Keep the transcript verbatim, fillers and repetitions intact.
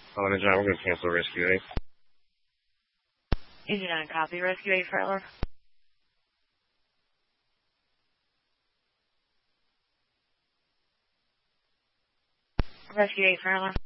Holiday John, we're going to cancel Rescue eight. Engine nine, copy. Rescue eight, Fretler. Rescue eight, Fretler.